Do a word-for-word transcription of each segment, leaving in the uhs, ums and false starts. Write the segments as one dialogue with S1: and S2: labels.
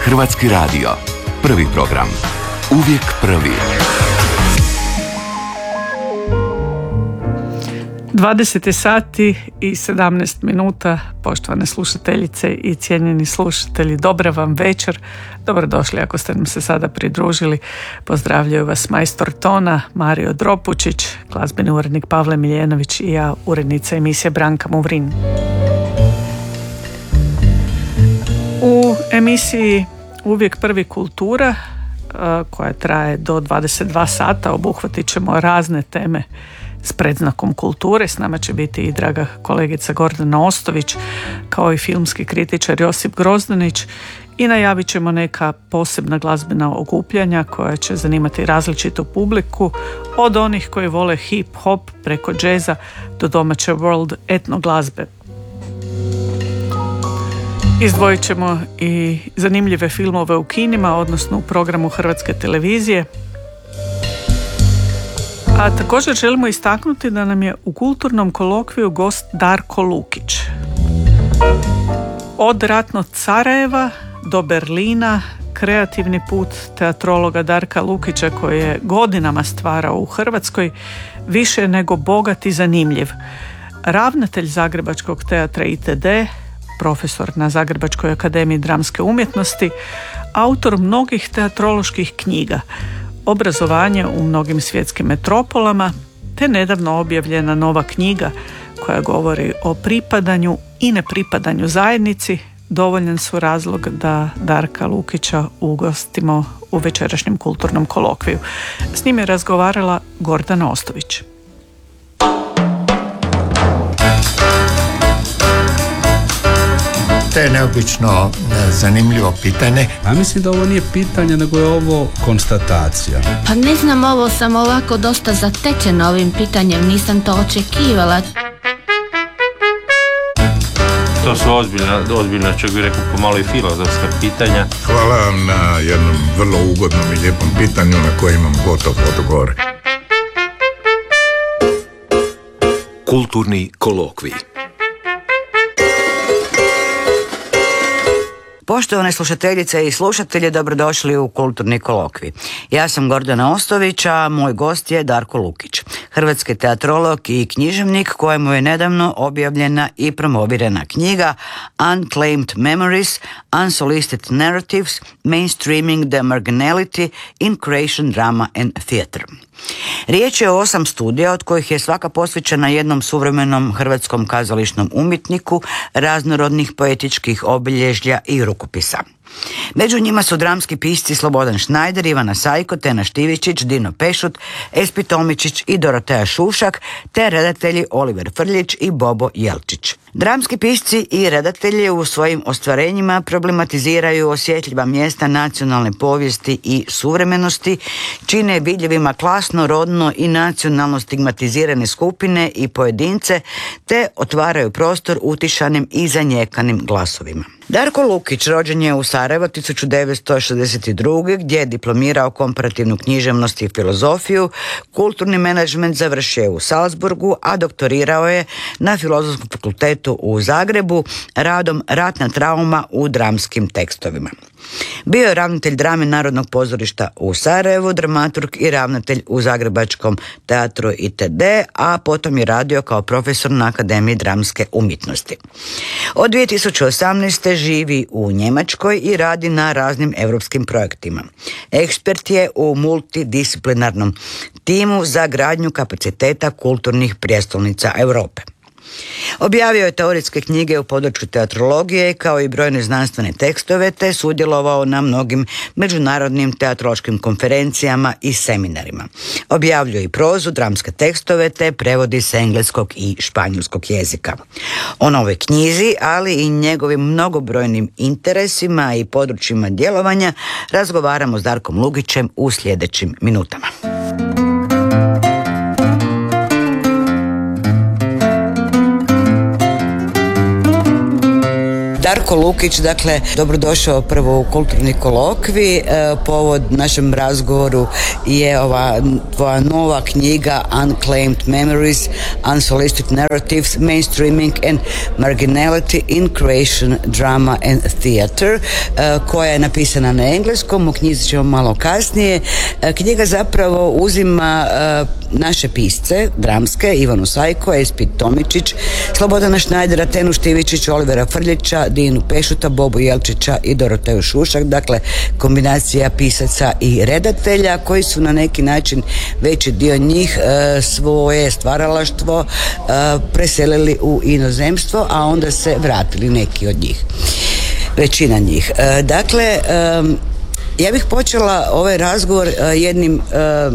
S1: Hrvatski radio. Prvi program. Uvijek prvi.
S2: dvadeset sati i sedamnaest minuta, poštovane slušateljice i cijenjeni slušatelji, dobra vam večer, dobrodošli ako ste nam se sada pridružili. Pozdravljaju vas majstor tona Mario Dropučić, glazbeni urednik Pavle Miljenović i ja, urednica emisije Branka Muvrin. U emisiji Uvijek prvi kultura, koja traje do dvadeset dva sata, obuhvatit ćemo razne teme s predznakom kulture. S nama će biti i draga kolegica Gordana Ostović, kao i filmski kritičar Josip Grozdanić, i najavit ćemo neka posebna glazbena okupljanja koja će zanimati različitu publiku, od onih koji vole hip-hop preko džeza do domaće world etno glazbe. Izdvojit ćemo i zanimljive filmove u kinima, odnosno u programu Hrvatske televizije. A također želimo istaknuti da nam je u kulturnom kolokviju gost Darko Lukić. Od ratnog Sarajeva do Berlina, kreativni put teatrologa Darka Lukića, koji je godinama stvarao u Hrvatskoj, više nego bogat i zanimljiv. Ravnatelj Zagrebačkog teatra I T D, profesor na Zagrebačkoj akademiji dramske umjetnosti, autor mnogih teatroloških knjiga, obrazovanje u mnogim svjetskim metropolama, te nedavno objavljena nova knjiga koja govori o pripadanju i nepripadanju zajednici, dovoljan su razlog da Darka Lukića ugostimo u večerašnjem kulturnom kolokviju. S njim je razgovarala Gordana Ostović.
S3: To je neobično zanimljivo pitanje.
S4: A mislim da ovo nije pitanje, nego je ovo konstatacija.
S5: Pa ne znam, ovo sam ovako dosta zatečena ovim pitanjem, nisam to očekivala.
S6: To su ozbiljna, ozbiljna čak bih rekao pomalo i filozofska pitanja.
S3: Hvala vam na jednom vrlo ugodnom i lijepom pitanju na koje imam gotov odgovor.
S1: Kulturni kolokvij.
S7: Poštovane slušateljice i slušatelji, dobrodošli u Kulturni kolokvij. Ja sam Gordana Ostović, a moj gost je Darko Lukić, hrvatski teatrolog i književnik kojemu je nedavno objavljena i promovirana knjiga Unclaimed Memories, Unsolicited Narratives, Mainstreaming the Marginality in Creation Drama and Theatre. Riječ je o osam studija, od kojih je svaka posvećena jednom suvremenom hrvatskom kazališnom umjetniku, raznorodnih poetičkih obilježja i rukopisa. Među njima su dramski pisci Slobodan Šnajder, Ivana Sajko, Tena Štivičić, Dino Pešut, Espi Tomičić i Doroteja Šušak, te redatelji Oliver Frljić i Bobo Jelčić. Dramski pisci i redatelji u svojim ostvarenjima problematiziraju osjetljiva mjesta nacionalne povijesti i suvremenosti, čine vidljivima klasno, rodno i nacionalno stigmatizirane skupine i pojedince, te otvaraju prostor utišanim i zanjekanim glasovima. Darko Lukić rođen je u Sarajevu tisuću devetsto šezdeset druge. gdje je diplomirao komparativnu književnost i filozofiju, kulturni menadžment završio je u Salzburgu, a doktorirao je na Filozofskom fakultetu u Zagrebu radom Ratna trauma u dramskim tekstovima. Bio je ravnatelj drame Narodnog pozorišta u Sarajevu, dramaturg i ravnatelj u Zagrebačkom teatru I T D, a potom je radio kao profesor na Akademiji dramske umjetnosti. Od dvije tisuće osamnaeste. živi u Njemačkoj i radi na raznim europskim projektima. Ekspert je u multidisciplinarnom timu za gradnju kapaciteta kulturnih prijestolnica Europe. Objavio je teoretske knjige u području teatrologije kao i brojne znanstvene tekstove, te sudjelovao na mnogim međunarodnim teatrološkim konferencijama i seminarima. Objavljuje i prozu, dramske tekstove, te prevodi s engleskog i španjolskog jezika. O novoj knjizi, ali i njegovim mnogobrojnim interesima i područjima djelovanja razgovaramo s Darkom Lukićem u sljedećim minutama. Darko Lukić, dakle, dobrodošao prvo u Kulturni kolokvi. Povod našem razgovoru je ova tvoja nova knjiga Unclaimed Memories, Unsolicited Narratives, Mainstreaming and Marginality in Creation, Drama and Theater, koja je napisana na engleskom, u knjizi ćemo malo kasnije. Knjiga zapravo uzima naše pisce, dramske, Ivanu Sajko, Espit Tomičić, Slobodana Šnajdera, Tenu Štivičić, Olivera Frljića, Dinu Pešuta, Bobu Jelčića i Doroteju Šušak, dakle kombinacija pisaca i redatelja koji su na neki način veći dio njih e, svoje stvaralaštvo e, preselili u inozemstvo, a onda se vratili neki od njih, većina njih. E, dakle, e, ja bih počela ovaj razgovor e, jednim e,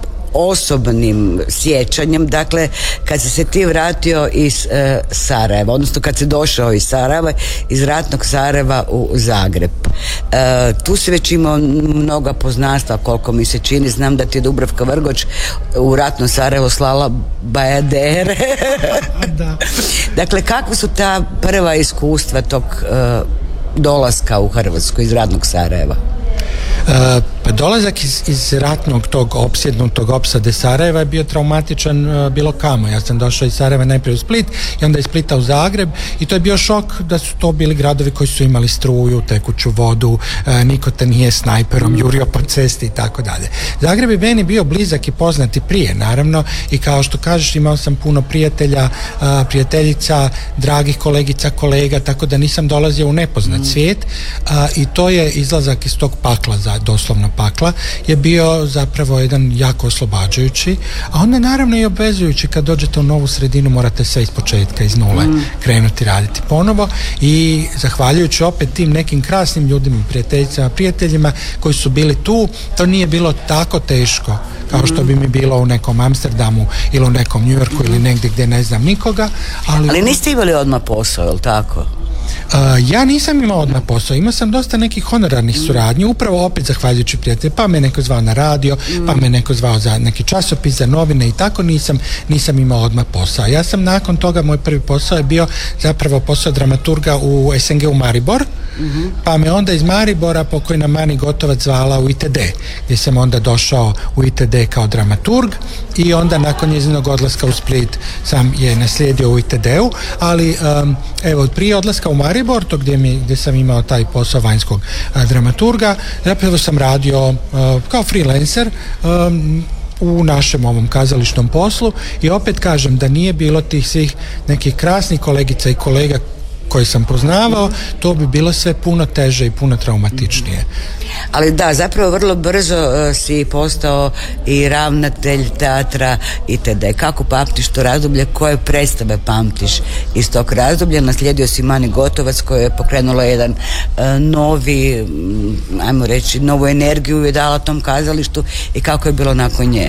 S7: osobnim sjećanjem. Dakle, kad si se ti vratio iz e, Sarajeva, odnosno kad si došao iz Sarajeva, iz ratnog Sarajeva u Zagreb, e, tu si već imao mnoga poznanstva, koliko mi se čini. Znam da ti je Dubravka Vrgoč u ratno Sarajevo slala bajadere. Da. Dakle, kakva su ta prva iskustva tog e, dolaska u Hrvatsku iz ratnog Sarajeva?
S8: Uh, pa dolazak iz, iz ratnog tog opsjednutog opsade Sarajeva je bio traumatičan uh, bilo kamo. Ja sam došao iz Sarajeva najprije u Split i onda iz Splita u Zagreb i to je bio šok da su to bili gradovi koji su imali struju, tekuću vodu, uh, niko te nije snajperom jurio po cesti i tako dalje. Zagreb je meni bio blizak i poznati prije, naravno, i kao što kažeš, imao sam puno prijatelja, uh, prijateljica, dragih kolegica, kolega, tako da nisam dolazio u nepoznat mm. svijet, uh, i to je izlazak iz tog pakla, za doslovno pakla, je bio zapravo jedan jako oslobađajući, a onda naravno i obvezujući. Kad dođete u novu sredinu morate sve iz početka, iz nule mm. krenuti raditi ponovo, i zahvaljujući opet tim nekim krasnim ljudima, prijateljicama, prijateljima koji su bili tu, to nije bilo tako teško kao što bi mi bilo u nekom Amsterdamu ili u nekom New Yorku ili negdje gdje ne znam nikoga. Ali,
S7: ali niste imali odmah posao, je li tako?
S8: Uh, ja nisam imao odmah posao, imao sam dosta nekih honorarnih mm. suradnji, upravo opet zahvaljujući prijatelju, pa me neko zvao na radio, mm. pa me neko zvao za neki časopis, za novine i tako, nisam, nisam imao odmah posao. Ja sam nakon toga, moj prvi posao je bio zapravo posao dramaturga u S N G u Maribor, mm-hmm. pa me onda iz Maribora pokojna Mani Gotovac zvala u I T D, gdje sam onda došao u I T D kao dramaturg, i onda nakon njezinog odlaska u Split sam je naslijedio u I T D-u, ali um, evo, prije odlaska u Maribor, to gdje, mi, gdje sam imao taj posao vanjskog a, dramaturga, zapravo sam radio a, kao freelancer um, u našem ovom kazališnom poslu, i opet kažem da nije bilo tih svih nekih krasnih kolegica i kolega koji sam poznavao, to bi bilo sve puno teže i puno traumatičnije.
S7: Ali da, zapravo vrlo brzo uh, si postao i ravnatelj teatra itd. Kako pamtiš to razdoblje, koje predstave pamtiš iz tog razdoblja? Naslijedio si Mani Gotovac koja je pokrenula jedan uh, novi, um, ajmo reći, novu energiju je dala tom kazalištu, i kako je bilo nakon nje?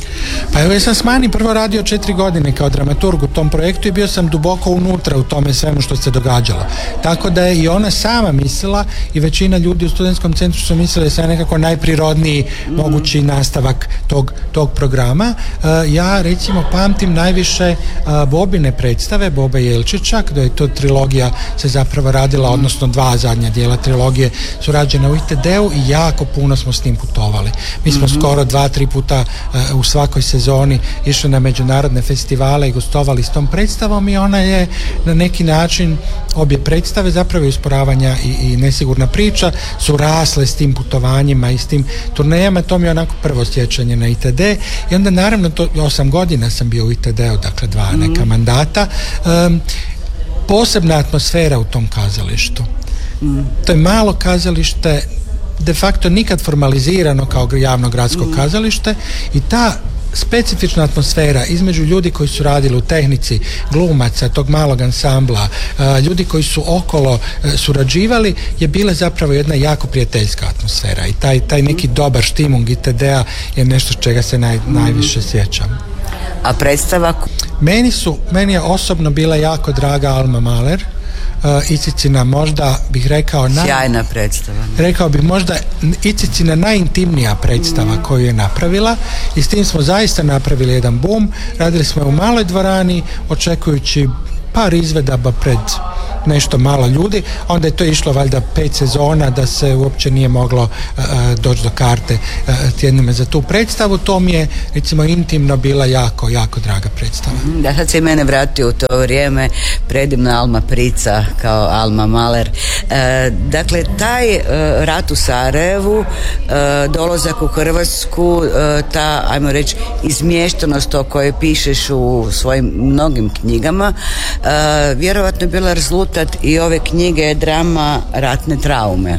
S8: Pa evo, ja sam s Mani prvo radio četiri godine kao dramaturg u tom projektu i bio sam duboko unutra u tome svemu što se događalo. Tako da je i ona sama mislila, i većina ljudi u studentskom centru su mislili da je nekako najprirodniji mm. mogući nastavak tog, tog programa. Uh, ja recimo pamtim najviše uh, Bobine predstave, Boba Jelčića, gdje je to trilogija se zapravo radila, mm. odnosno dva zadnja dijela trilogije su rađene u I T D-u, i jako puno smo s njim putovali. Mi smo mm-hmm. skoro dva, tri puta uh, u svakoj sezoni išli na međunarodne festivale i gostovali s tom predstavom, i ona je na neki način, obje predstave zapravo usporavanja i, i nesigurna priča su rasle s tim putovanjima i s tim turnejama. To mi je onako prvo sjećanje na I T D, i onda naravno to, osam godina sam bio u I T D-u, dakle dva mm. neka mandata. Um, posebna atmosfera u tom kazalištu. Mm. To je malo kazalište, de facto nikad formalizirano kao javno gradsko mm. kazalište, i ta specifična atmosfera između ljudi koji su radili u tehnici, glumaca, tog malog ansambla, ljudi koji su okolo surađivali, je bila zapravo jedna jako prijateljska atmosfera, i taj, taj neki dobar štimung I T D-a je nešto čega se naj, najviše sjećam.
S7: A predstava? Meni
S8: su, meni je osobno bila jako draga Alma Mahler, Uh, Icicina, možda bih rekao naj...
S7: sjajna predstava.
S8: Rekao bih možda Icicina najintimnija predstava mm. koju je napravila, i s tim smo zaista napravili jedan boom. Radili smo u maloj dvorani, očekujući par izvedaba pred nešto malo ljudi, onda je to išlo valjda pet sezona da se uopće nije moglo uh, doći do karte uh, tjednima za tu predstavu. To mi je recimo intimno bila jako, jako draga predstava.
S7: Da, sad se i mene vratio u to vrijeme, predivna Alma Prica kao Alma Mahler. E, dakle, taj e, rat u Sarajevu, e, dolazak u Hrvatsku, e, ta, ajmo reći, izmještenost o kojoj pišeš u svojim mnogim knjigama, e, vjerovatno je bila rezultat i ove knjige drama Ratne traume.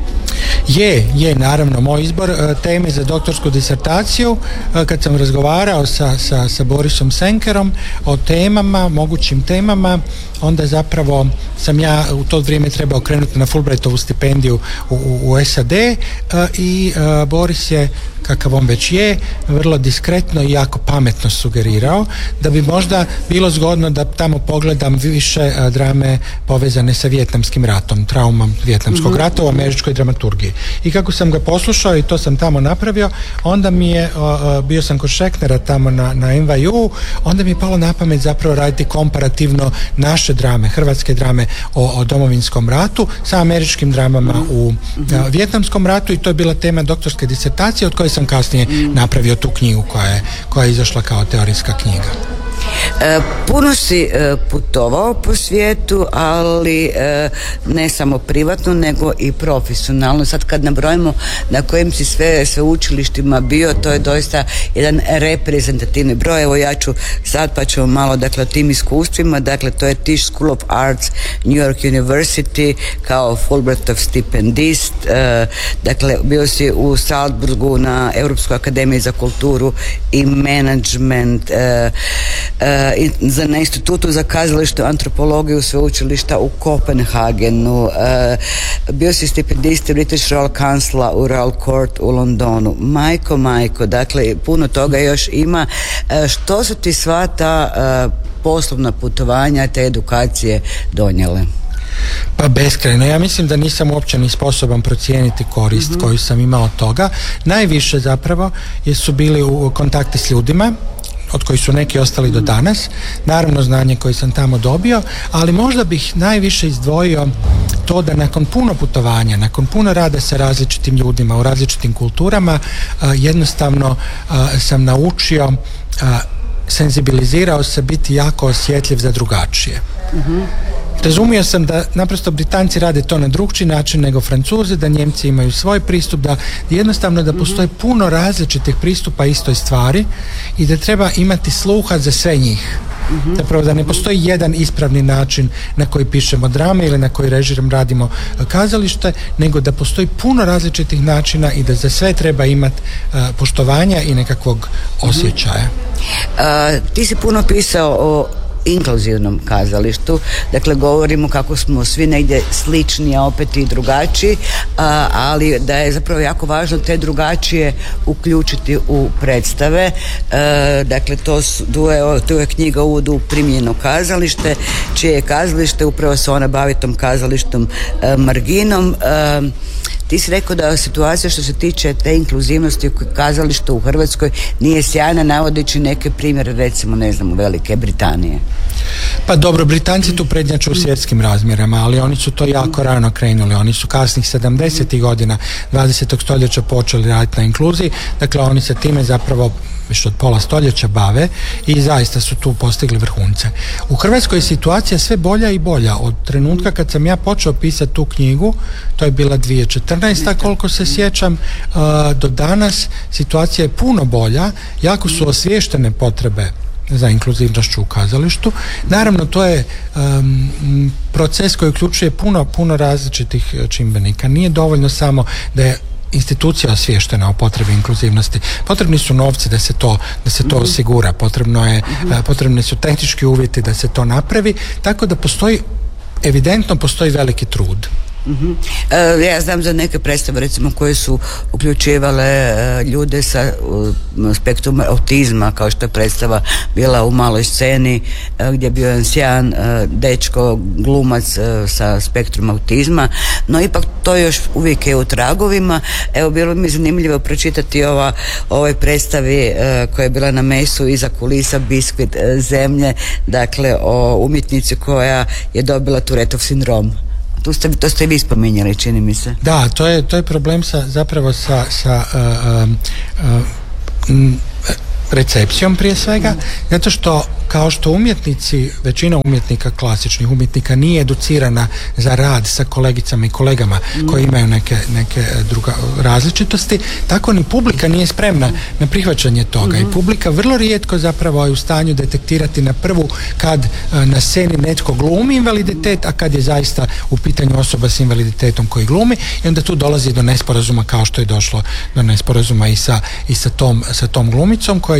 S8: Je, je, naravno, moj izbor uh, teme za doktorsku disertaciju, uh, kad sam razgovarao sa, sa, sa Borisom Senkerom o temama, mogućim temama, onda zapravo sam ja u to vrijeme trebao krenuti na Fulbrightovu stipendiju u, u, u S A D uh, i uh, Boris je, kakav on već je, vrlo diskretno i jako pametno sugerirao da bi možda bilo zgodno da tamo pogledam više uh, drame povezane sa Vijetnamskim ratom, traumom Vijetnamskog mm-hmm. rata u američkoj dramaturgiji. I kako sam ga poslušao i to sam tamo napravio, onda mi je, uh, bio sam kod Šeknera tamo na, na N Y U, onda mi je palo na pamet zapravo raditi komparativno naše drame, hrvatske drame o, o Domovinskom ratu sa američkim dramama u uh, Vijetnamskom ratu i to je bila tema doktorske disertacije od koje sam kasnije napravio tu knjigu koja je, koja je izašla kao teorijska knjiga.
S7: E, puno si e, putovao po svijetu, ali e, ne samo privatno nego i profesionalno. Sad kad nabrojimo na kojim si sve sveučilištima bio, to je doista jedan reprezentativni broj. Evo ja ću sad pa ćemo malo dakle o tim iskustvima. Dakle to je Tisch School of Arts, New York University kao Fulbrightov stipendist, e, dakle bio si u Salzburgu na Europskoj akademiji za kulturu i management, e, e, za na institutu za kazalište antropologiju sveučilišta u Kopenhagenu, e, bio si stipendist British Royal Councila u Royal Court u Londonu. Majko, majko, dakle puno toga još ima. E, što su ti sva ta e, poslovna putovanja, te edukacije donijele?
S8: Pa beskrajno. Ja mislim da nisam uopće ni sposoban procijeniti korist mm-hmm. koju sam imao od toga. Najviše zapravo jer su bili u kontakti s ljudima od kojih su neki ostali do danas, naravno znanje koje sam tamo dobio, ali možda bih najviše izdvojio to da nakon puno putovanja, nakon puno rada sa različitim ljudima u različitim kulturama, uh, jednostavno uh, sam naučio, uh, senzibilizirao se biti jako osjetljiv za drugačije. Mm-hmm. Razumio sam da naprosto Britanci rade to na drugčiji način nego Francuzi, da Njemci imaju svoj pristup, da jednostavno da postoji puno različitih pristupa istoj stvari i da treba imati sluha za sve njih. Mm-hmm. Zapravo da ne postoji jedan ispravni način na koji pišemo drame ili na koji režiram radimo kazalište, nego da postoji puno različitih načina i da za sve treba imati uh, poštovanja i nekakvog osjećaja.
S7: Uh, ti si puno pisao o inkluzivnom kazalištu, dakle govorimo kako smo svi negdje slični, a opet i drugačiji, a, ali da je zapravo jako važno te drugačije uključiti u predstave. E, dakle to su, tu, je, tu je knjiga Uvod u primljeno kazalište, čije je kazalište, upravo se ona bavi tom kazalištom e, marginom. E, Ti si rekao da situacija što se tiče te inkluzivnosti u kazalištu u Hrvatskoj nije sjajna, navodeći neke primjere, recimo, ne znam, Velike Britanije.
S8: Pa dobro, Britanci tu prednjače u svjetskim razmjerama, ali oni su to jako rano krenuli. Oni su kasnih sedamdesetih godina dvadesetog stoljeća počeli raditi na inkluziji, dakle oni se time zapravo više od pola stoljeća bave i zaista su tu postigli vrhunce. U Hrvatskoj je situacija sve bolja i bolja. Od trenutka kad sam ja počeo pisati tu knjigu, to je bila dvije tisuće četrnaesta koliko se sjećam, do danas situacija je puno bolja, jako su osviještene potrebe za inkluzivnošću u kazalištu. Naravno, to je um, proces koji uključuje puno, puno različitih čimbenika. Nije dovoljno samo da je institucija osviještena o potrebi inkluzivnosti. Potrebni su novci da se to, da se to osigura. Potrebno je, mm-hmm. potrebni su tehnički uvjeti da se to napravi, tako da postoji, evidentno postoji veliki trud.
S7: Uh-huh. E, ja znam za neke predstave recimo koje su uključivale e, ljude sa uh, spektrum autizma, kao što je predstava bila u maloj sceni e, gdje je bio jedan sjajan e, dečko, glumac e, sa spektrum autizma, no ipak to još uvijek je u tragovima. Evo, bilo mi zanimljivo pročitati ova, ovoj predstavi e, koja je bila na mesu iza kulisa Biskvit e, zemlje, dakle o umjetnici koja je dobila Turetov sindrom. To ste, to ste vi spominjali, čini mi se.
S8: Da, to je, to je problem sa, zapravo sa, sa uh, uh, uh, recepcijom prije svega, zato što kao što umjetnici, većina umjetnika, klasičnih umjetnika, nije educirana za rad sa kolegicama i kolegama koji imaju neke, neke druga različitosti, tako ni publika nije spremna na prihvaćanje toga. I publika vrlo rijetko zapravo je u stanju detektirati na prvu kad na sceni netko glumi invaliditet, a kad je zaista u pitanju osoba s invaliditetom koji glumi, i onda tu dolazi do nesporazuma, kao što je došlo do nesporazuma i sa, i sa, tom, sa tom glumicom koja